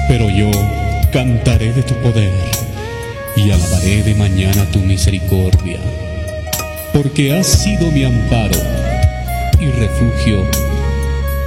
Pero yo cantaré de tu poder y alabaré de mañana tu misericordia, porque has sido mi amparo y refugio